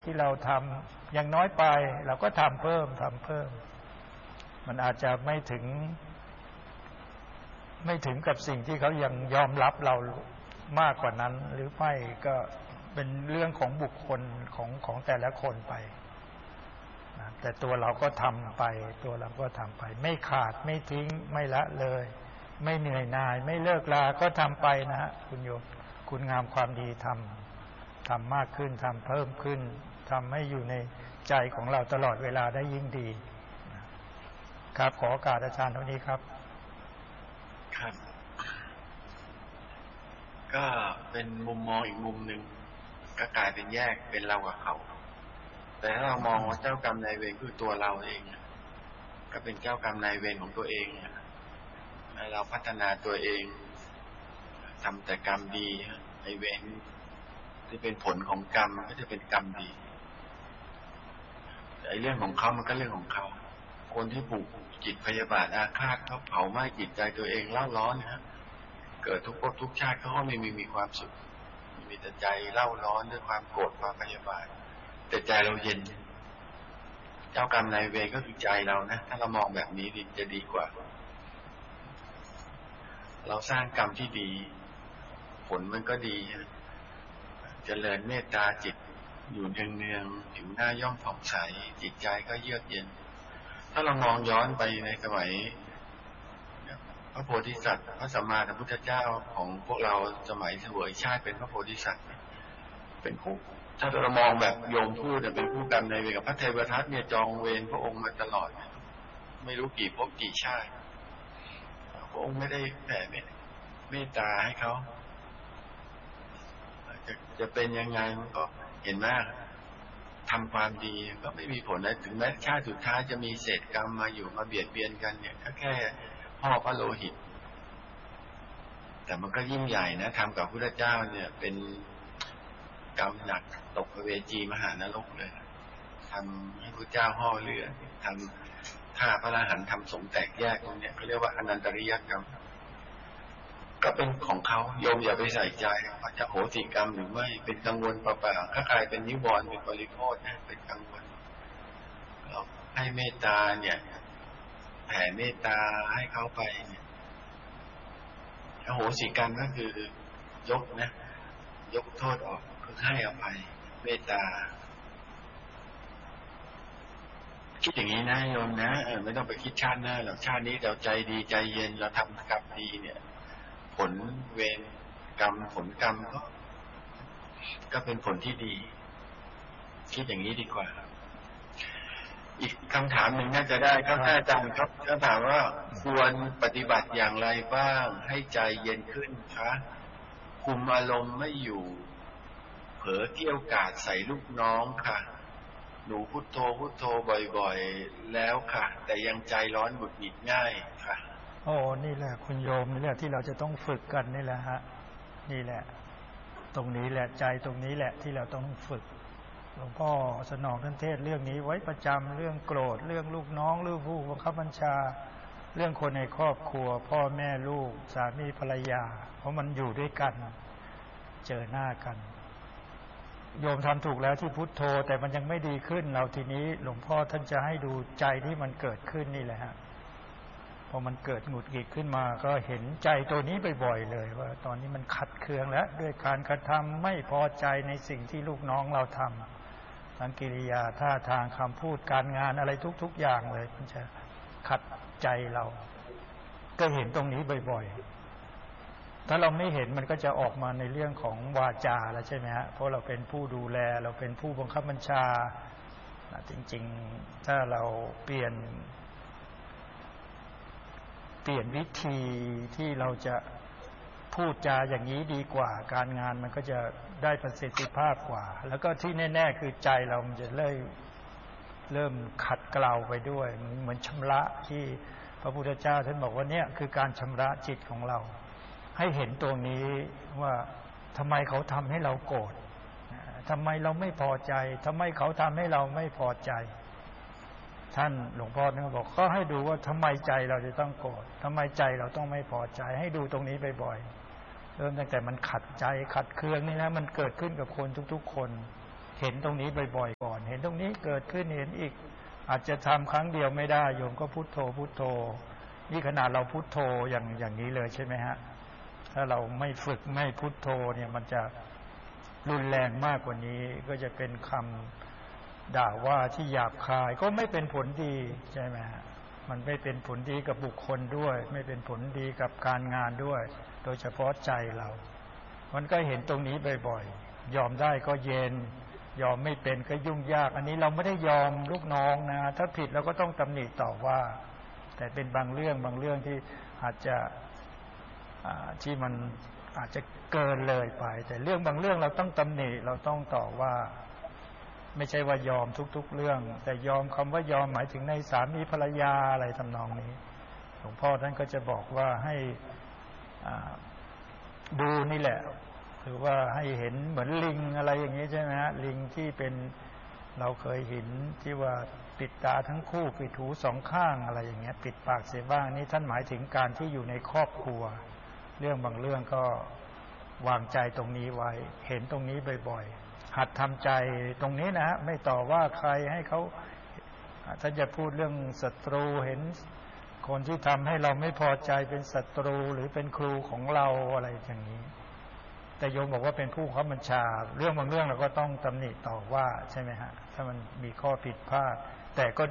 ที่เราทำยังน้อยไปเราก็ทำเพิ่มมันอาจจะไม่ถึงกับสิ่งที่เขายังยอมรับเรามากกว่านั้นหรือไม่ก็เป็นเรื่องของบุคคลของแต่ละคนไปนะแต่ตัวเราก็ทำไปไม่ขาดไม่ทิ้งไม่ละเลยไม่เหนื่อยหน่ายไม่เลิกลาก็ทำไปนะฮะคุณโยมคุณงามความดีทำมากขึ้นทำเพิ่มขึ้นทำให้อยู่ในใจของเราตลอดเวลาได้ยิ่งดีครับขอโอกาสอาจารย์เท่านี้ครับครับก็เป็นมุมมองอีกมุมหนึ่งก็กลายเป็นแยกเป็นเรากับเขาแต่ถ้าเรามองว่าเจ้ากรรมนายเวรคือตัวเราเองก็เป็นเจ้ากรรมนายเวรของตัวเองเราพัฒนาตัวเองทำแต่กรรมดีไอเวรที่เป็นผลของกรรมก็จะเป็นกรรมดีไอเรื่องของเขามันก็เรื่องของเขาคนที่ผูกจิตพยาบาทอาฆาตเขาเผาไหม้จิตใจตัวเองเล่าร้อนนะเกิดทุกภพทุกชาติเขาก็ไม่มีความสุขมีแต่ใจเล่าร้อนด้วยความโกรธความพยาบาทแต่ใจเราเย็นเจ้ากรรมนายเวรก็คือใจเรานะถ้าเรามองแบบนี้จะดีกว่าเราสร้างกรรมที่ดีผลมันก็ดีเจริญเมตตาจิตอยู่เนืองๆผิวหน้าย่อมผ่องใสจิตใจก็เยือกเย็นถ้าเรามองย้อนไปในสมัยพระโพธิสัตว์พระสัมมาสัมพุทธเจ้าของพวกเราสมัยเสวยชาติเป็นพระโพธิสัตว์เป็นผู้ถ้าเรามองแบบโยมพูดเป็นผู้กรรมนายเวรกับพระเทวทัตเนี่ยจองเวรพระองค์มาตลอดไม่รู้กี่ภพกี่ชาติพระองค์ไม่ได้แผ่เมตตาให้เขาจะเป็นยังไงมันก็เห็นมากทำความดีก็ไม่มีผลอะไรถึงแม้ชาติสุดท้ายจะมีเศษกรรมมาอยู่มาเบียดเบียนกันเนี่ยก็แค่พ่อพระโลหิตแต่มันก็ยิ่งใหญ่นะทำกับพระพุทธเจ้าเนี่ยเป็นกรรมหนักตกเวจีมหานรกเลยทำให้พระเจ้าห่อเลือดทำฆ่าพระอรหันต์ทำสงฆ์แตกแยกตรงนี้เขาเรียกว่าอนันตริยกรรมก็เป็นของเขาโยมอย่าไปใส่ใจว่าจะโหสิกรรมหรือไม่เป็นกังวลเปล่าๆถ้าใครเป็นนิวรณ์เป็นปริโภคนะเป็นกังวลเราให้เมตตาเนี่ยแผ่เมตตาให้เขาไปเนี่ยอโหสิกรรมก็คือยกนะยกโทษออกคือให้อภัยเมตตาคิดอย่างนี้นะโยมนะไม่ต้องไปคิดชาติหน้าหรอกชาตินี้เราใจดีใจเย็นเราทำกรรมดีเนี่ยผลเวรกรรมผลกรรมก็เป็นผลที่ดีคิดอย่างนี้ดีกว่าอีกคำถามหนึ่งน่าจะได้ครับอาจารย์ครับก็ถามว่าควรปฏิบัติอย่างไรบ้างให้ใจเย็นขึ้นคะคุมอารมณ์ไม่อยู่เผลอเกี้ยวกาดใส่ลูกน้องค่ะหนูพุทโธบ่อยๆแล้วค่ะแต่ยังใจร้อนหงุดหงิดง่ายค่ะโอ้นี่แหละคุณโยมนี่แหละที่เราจะต้องฝึกกันนี่แหละฮะนี่แหละตรงนี้แหละใจตรงนี้แหละที่เราต้องฝึกหลวงพ่อสนองท่านเทศเรื่องนี้ไว้ประจำเรื่องโกรธเรื่องลูกน้องเรื่องผู้บังคับบัญชาเรื่องคนในครอบครัวพ่อแม่ลูกสามีภรรยาเพราะมันอยู่ด้วยกันเจอหน้ากันโยมทำถูกแล้วที่พุทโธแต่มันยังไม่ดีขึ้นเราทีนี้หลวงพ่อท่านจะให้ดูใจที่มันเกิดขึ้นนี่แหละฮะพอมันเกิดหงุดหงิดขึ้นมาก็เห็นใจตัวนี้บ่อยๆเลยว่าตอนนี้มันขัดเคืองแล้วด้วยการกระทำไม่พอใจในสิ่งที่ลูกน้องเราทำทั้งกิริยาท่าทางคำพูดการงานอะไรทุกๆอย่างเลยมันจะขัดใจเราก็เห็นตรงนี้บ่อยๆถ้าเราไม่เห็นมันก็จะออกมาในเรื่องของวาจาแล้วใช่ไหมฮะเพราะเราเป็นผู้ดูแลเราเป็นผู้บังคับบัญชาจริงๆถ้าเราเปลี่ยนวิธีที่เราจะพูดจาอย่างนี้ดีกว่าการงานมันก็จะได้ประสิทธิภาพกว่าแล้วก็ที่แน่ๆคือใจเรามันจะเริ่มขัดเกลาไปด้วยเหมือนชำระที่พระพุทธเจ้าท่านบอกว่าเนี่ยคือการชำระจิตของเราให้เห็นตรงนี้ว่าทำไมเขาทำให้เราโกรธทำไมเราไม่พอใจทำไมเขาทำให้เราไม่พอใจท่านหลวงพ่อท่านบอกก็ให้ดูว่าทำไมใจเราจะต้องโกรธทำไมใจเราต้องไม่พอใจให้ดูตรงนี้บ่อยๆเริ่มตั้งแต่มันขัดใจขัดเคืองนี่นะมันเกิดขึ้นกับคนทุกๆคนเห็นตรงนี้บ่อยๆก่อนเห็นตรงนี้เกิดขึ้นเห็นอีกอาจจะทำครั้งเดียวไม่ได้โยมก็พุทโธพุทโธนี่ขนาดเราพุทโธอย่างนี้เลยใช่ไหมฮะถ้าเราไม่ฝึกไม่พุทโธเนี่ยมันจะรุนแรงมากกว่านี้ก็จะเป็นคำด่าว่าที่หยาบคายก็ไม่เป็นผลดีใช่ไหมฮะมันไม่เป็นผลดีกับบุคคลด้วยไม่เป็นผลดีกับการงานด้วยโดยเฉพาะใจเรามันก็เห็นตรงนี้บ่อยๆยอมได้ก็เย็นยอมไม่เป็นก็ยุ่งยากอันนี้เราไม่ได้ยอมลูกน้องนะถ้าผิดเราก็ต้องตำหนิต่อว่าแต่เป็นบางเรื่องที่อาจจะที่มันอาจจะเกินเลยไปแต่เรื่องบางเรื่องเราต้องตำหนิเราต้องต่อว่าไม่ใช่ว่ายอมทุกๆเรื่องแต่ยอมคำว่ายอมหมายถึงในสามีภรรยาอะไรทำนองนี้หลวงพ่อท่านก็จะบอกว่าให้ดูนี่แหละหรือว่าให้เห็นเหมือนลิงอะไรอย่างนี้ใช่ไหมฮะลิงที่เป็นเราเคยเห็นที่ว่าปิดตาทั้งคู่ปิดหูสองข้างอะไรอย่างเงี้ยปิดปากเสียบ้างนี่ท่านหมายถึงการที่อยู่ในครอบครัวเรื่องบางเรื่องก็วางใจตรงนี้ไว้เห็นตรงนี้บ่อยๆหัดทำใจตรงนี้นะไม่ต่อว่าใครให้เขาท่านจะพูดเรื่องศัตรูเห็นคนที่ทำให้เราไม่พอใจเป็นศัตรูหรือเป็นครูของเราอะไรอย่างนี้แต่โยมบอกว่าเป็นผู้บังคับบัญชาเรื่องบางเรื่องเราก็ต้องตำหนิต่อว่าใช่ไหมฮะถ้ามันมีข้อผิดพลาดแต่ก็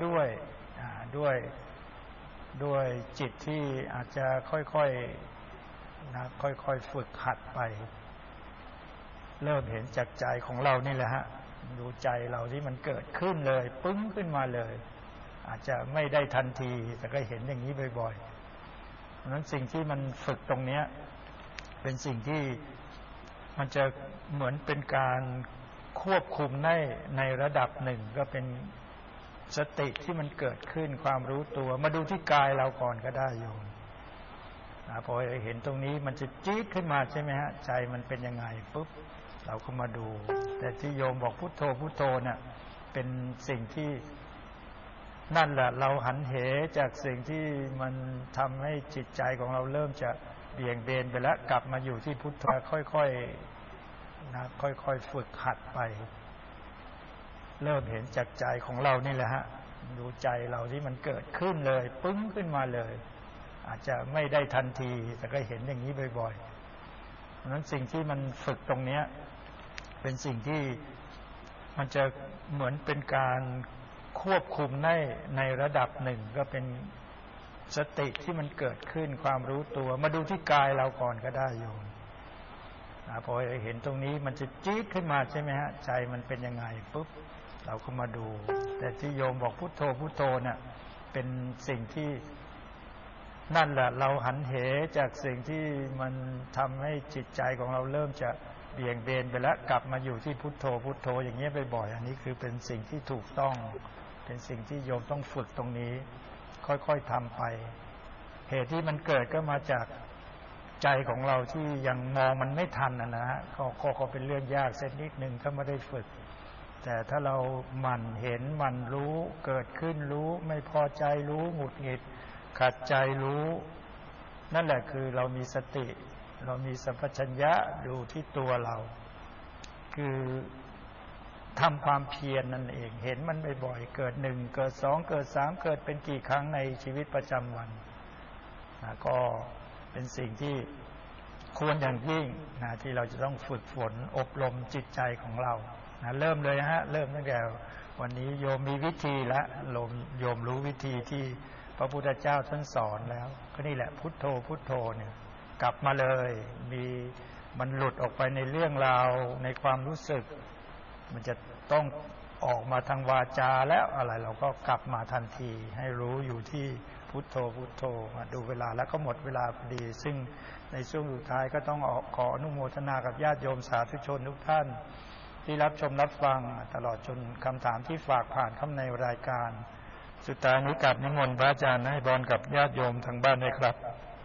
ด้วยจิตที่อาจจะค่อยๆนะค่อยๆฝึกหัดไปเริ่มเห็นจากใจของเรานี่แหละฮะดูใจเราที่มันเกิดขึ้นเลยปึ้งขึ้นมาเลยอาจจะไม่ได้ทันทีแต่ก็เห็นอย่างนี้บ่อยๆเพราะฉะนั้นสิ่งที่มันฝึกตรงนี้เป็นสิ่งที่มันจะเหมือนเป็นการควบคุมในระดับหนึ่งก็เป็นสติที่มันเกิดขึ้นความรู้ตัวมาดูที่กายเราก่อนก็ได้โยมพอเห็นตรงนี้มันจะจี๊ดขึ้นมาใช่ไหมฮะใจมันเป็นยังไงปุ๊บเราก็มาดูแต่ที่โยมบอกพุทโธพุทโธเนี่ยเป็นสิ่งที่นั่นแหละเราหันเหจากสิ่งที่มันทำให้จิตใจของเราเริ่มจะเบี่ยงเบนไปแล้วกลับมาอยู่ที่พุทโธค่อยๆนะค่อยๆฝึกหัดไปเริ่มเห็นจากใจของเรานี่แหละฮะดูใจเราที่มันเกิดขึ้นเลยปึ้งขึ้นมาเลยอาจจะไม่ได้ทันทีแต่ก็เห็นอย่างนี้บ่อยๆเพราะฉะนั้นสิ่งที่มันฝึกตรงนี้เป็นสิ่งที่มันจะเหมือนเป็นการควบคุมในระดับหนึ่งก็เป็นสติที่มันเกิดขึ้นความรู้ตัวมาดูที่กายเราก่อนก็ได้โยมพอเห็นตรงนี้มันจะจี๊ดขึ้นมาใช่ไหมฮะใจมันเป็นยังไงปุ๊บเราก็มาดูแต่ที่โยมบอกพุทโธพุทโธเนี่ยเป็นสิ่งที่นั่นแหละเราหันเหจากสิ่งที่มันทำให้จิตใจของเราเริ่มจะเบี่ยงเบนไปแล้วกลับมาอยู่ที่พุทโธพุทโธอย่างนี้บ่อยๆอันนี้คือเป็นสิ่งที่ถูกต้องเป็นสิ่งที่โยมต้องฝึกตรงนี้ค่อยๆทำไปเหตุที่มันเกิดก็มาจากใจของเราที่ยังมองมันไม่ทันนะฮะก็เป็นเรื่องยากเส้นนิดนึงถ้าไม่ได้ฝึกแต่ถ้าเราหมั่นเห็นหมั่นรู้เกิดขึ้นรู้ไม่พอใจรู้หงุดหงิดขัดใจรู้นั่นแหละคือเรามีสติเรามีสัมปชัญญะดูที่ตัวเราคือทำความเพียร นั่นเองเห็นมันบ่อยๆเกิดหนึ่งเกิดสองเกิดสามเกิดเป็นกี่ครั้งในชีวิตประจำวันก็เป็นสิ่งที่ควรอย่างยิ่งที่เราจะต้องฝึกฝนอบรมจิตใจของเราเริ่มเลยฮะเริ่มตั้งแต่วันนี้โยมมีวิธีละโยมรู้วิธีที่พระพุทธเจ้าท่านสอนแล้วก็นี่แหละพุทโธพุทโธเนี่ยกลับมาเลยมันหลุดออกไปในเรื่องราวในความรู้สึกมันจะต้องออกมาทางวาจาแล้วอะไรเราก็กลับมาทันทีให้รู้อยู่ที่พุทโธพุทโธมาดูเวลาแล้วก็หมดเวลาพอดีซึ่งในช่วงสุดท้ายก็ต้องขออนุโมทนากับญาติโยมสาธุชนทุกท่านที่รับชมรับฟังตลอดจนคำถามที่ฝากผ่านเข้าในรายการสุดท้ายนี้กราบนิมนต์พระอาจารย์ให้พรกับญาติโยมทางบ้านด้วยครับ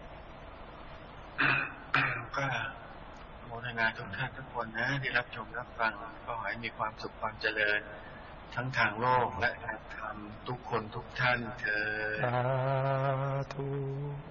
ก็โมทนาทุกท่านทุกคนนะที่รับชมรับฟังก็ขอให้มีความสุขความเจริญทั้งทางโลกและทางธรรมทุกคนทุกท่านเถิดสาธุ